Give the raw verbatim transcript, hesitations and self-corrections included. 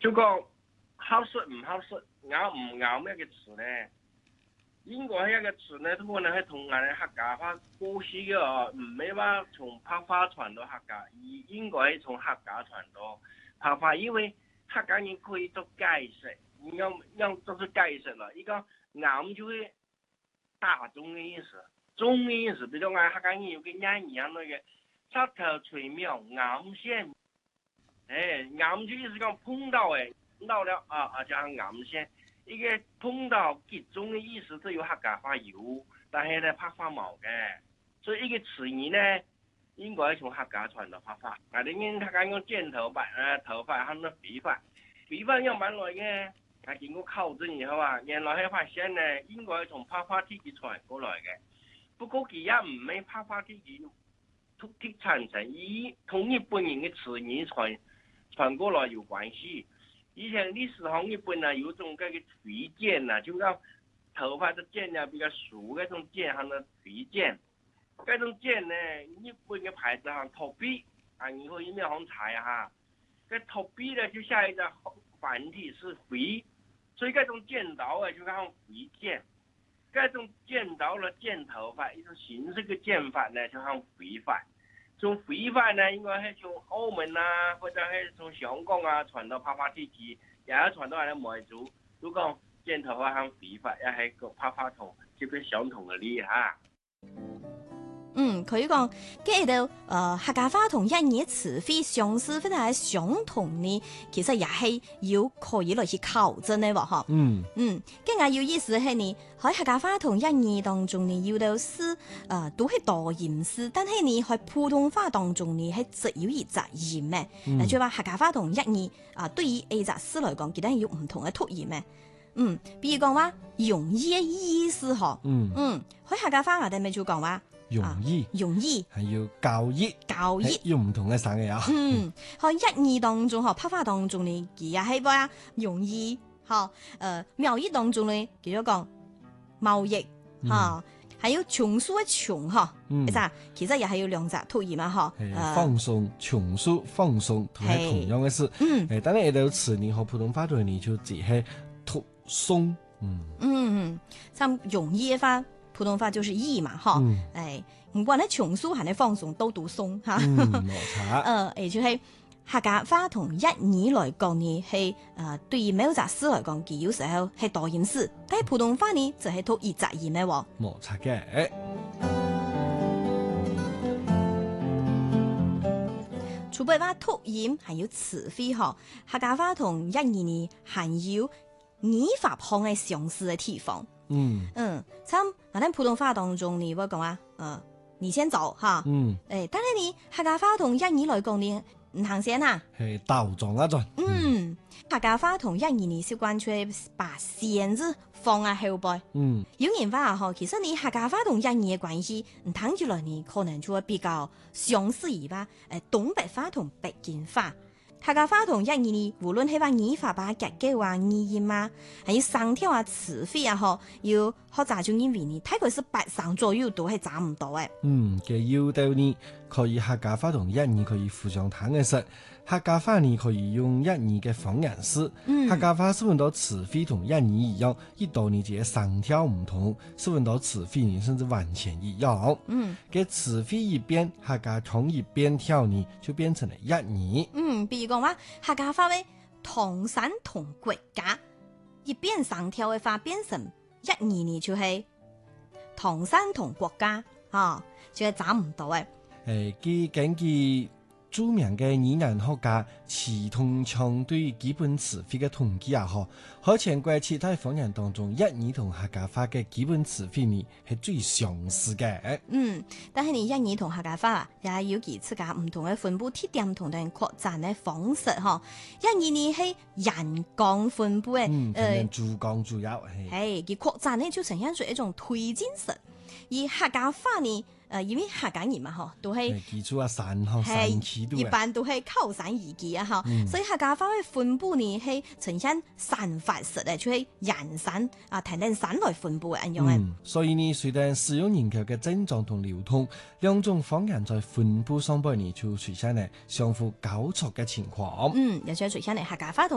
就講考試唔考試，拗唔拗咩嘅詞呢？應該係一個詞呢，都可能係同我哋客家話過去嘅哦，唔係話從白話傳到客家，而應該係從客家傳到白話，因為客家人可以做解釋，要要做出解釋啦。依個拗就係大眾嘅意思，眾嘅意思，比如我客家人有個諺語咁嘅，插頭垂苗拗線，誒拗就意思講碰到誒，碰到了啊啊就係拗線。一個碰到結中嘅意思都有客家話有，但係咧白話冇嘅，所以一個詞語呢應該係從客家傳到白話。啊，你見客家講剪頭髮啊，頭髮喊做飛髮，飛髮有蠻耐嘅，啊經過考證以後啊，原來係發現呢應該係從白話體系傳過來嘅。不過佢也唔係白話體系突突產生，以同日本人嘅詞語傳傳過來有關係。以前歷史上日本啊有種嗰個垂剪啊，就講頭髮嘅剪啊比較熟嗰種剪，喊做垂剪。嗰種剪呢，日本嘅牌子行托比啊，以後有咩好查一下。嗰托比呢就下一個繁體是回，所以嗰種剪刀啊就講回剪。嗰種剪刀呢剪頭髮一種形式嘅剪法呢就講回髮。從回髮呢，應該係從澳門啊，或者係從香港啊傳到白話地區，也傳到我哋梅州。如果剪頭髮和回髮，也係個白話同基本相同嘅理哈。 嗯，可以講，跟住到誒客家話同一語詞彙相似或者係相同呢，其實也係要可以來去考證嘅喎，嗬。 嗯嗯，更加有意思係呢，喺客家話同一語當中呢，要到是誒都係多音字，但係呢喺普通話當中呢係只有一隻音嘅。嗱，即係話客家話同一語啊，對於 A 隻詞來講，佢哋係有唔同嘅讀音嘅。嗯，比如講話容易嘅意思嗬。嗯嗯，喺客家話我哋咪就講話。 容易， 啊、容易係要教益， 教益要唔同嘅省嘅啊。 嗯，喺一語當中，嗬，白話當中呢，佢也係話容易，嗬，誒，貿易當中呢，叫做講貿易，吓、嗯，還有叢書嘅叢，嗬，嗯，其實也係有兩隻讀音啊，嗬， 誒，放鬆，叢書放鬆，係同樣嘅事，嗯，誒，但係呢度詞你學普通話對你就只係讀鬆，嗯，嗯， 咁容易嘅話。普通話就是易嘛，嗬、嗯，誒，唔管係叢書還係放鬆都讀鬆嚇， 冇錯。 誒，而且係客家話同一語來講呢，係誒對於某隻詞來講，佢有時候係多音字，但係普通話呢就係讀一隻音嘅喎。 冇錯嘅。 除非話讀音還有詞彙嗬，客家話同一語呢含有語法上嘅相似嘅地方。嗯嗯，咁嗱，喺普通話當中你會講啊，誒，你先走吓，嗯，誒，但係你客家話同一語來講你唔行先啊， 係倒裝一轉， 嗯，客家話同一語你習慣出把線字放喺後背，嗯，有人話嗬，其實你客家話同一語嘅關係，唔睇住來你可能就會比較相似而吧，誒，東北話同北京話。客家話同一語呢，無論係話語法吧、結構啊、語音啊，還有聲調啊、詞彙啊，嗬，要學習種語言呢，大概是八成左右都係差唔多嘅。 嗯，嘅要到呢，可以客家話同一語可以互相睇嘅實，客家話呢可以用一語嘅方言詞，嗯、客家話使用到詞彙同一語一樣，一到你嘅聲調唔同，使用到詞彙呢甚至完全一樣。嗯，嘅詞彙一變，客家同一變調呢就變成了一語。 嗯，比如講話客家話為唐山同國家，一變聲調嘅話變成一語呢就係唐山同國家，啊，就係差唔多嘅。 誒，佢根據著名嘅語言學家詞同腔對基本詞彙嘅統計啊，嗬，喺全國其他方言當中，一語同客家話嘅基本詞彙呢係最相似嘅。嗯， 但係你一語同客家話啊，也有其自家唔同嘅分布特點同埋擴展嘅方式，嗬。一語呢係人講分布嘅， 嗯，誒，主講主要係， 係佢擴展呢就呈現出一種推進式，而客家話呢。誒、呃，因為客家人嘛，嗬，都係基礎啊山嗬山區度， 一般都係靠山而建啊，嗬、嗯，所以客家話嘅分布呢係呈現散發式嘅，就係人山啊，睇睇山來分布嘅一樣嘅。 所以呢，隨着使用人口嘅增長同流通，兩種方言在分布上邊呢就出現呢相互交錯嘅情況。 嗯，又再出現呢客家話同